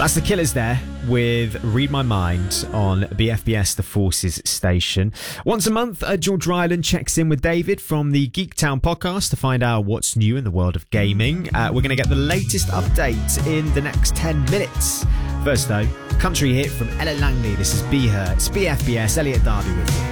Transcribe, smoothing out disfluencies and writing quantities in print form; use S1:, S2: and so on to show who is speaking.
S1: That's the Killers there with Read My Mind on BFBS, the Forces station. Once a month, George Ryland checks in with David from the Geek Town podcast to find out what's new in the world of gaming. We're going to get the latest update in the next 10 minutes. First, though, country hit from Ella Langley. This is Be Her. It's BFBS. Elliot Darby with you.